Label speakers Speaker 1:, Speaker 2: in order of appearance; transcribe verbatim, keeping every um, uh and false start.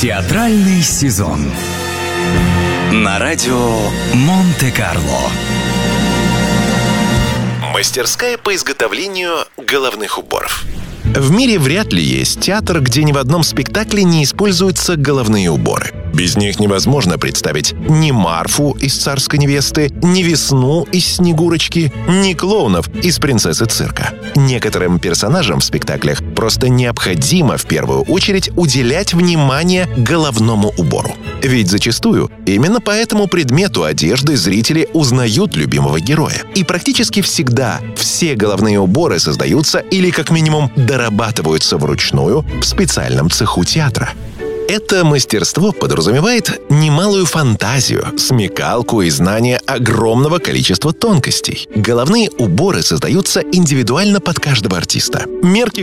Speaker 1: Театральный сезон на радио Монте-Карло.
Speaker 2: Мастерская по изготовлению головных уборов. В мире вряд ли есть театр, где ни в одном спектакле не используются головные уборы. Без них невозможно представить ни Марфу из «Царской невесты», ни Весну из «Снегурочки», ни клоунов из «Принцессы цирка». Некоторым персонажам в спектаклях просто необходимо в первую очередь уделять внимание головному убору. Ведь зачастую именно по этому предмету одежды зрители узнают любимого героя. И практически всегда все головные уборы создаются или как минимум дорабатываются вручную в специальном цеху театра. Это мастерство подразумевает немалую фантазию, смекалку и знание огромного количества тонкостей. Головные уборы создаются индивидуально под каждого артиста. Мерки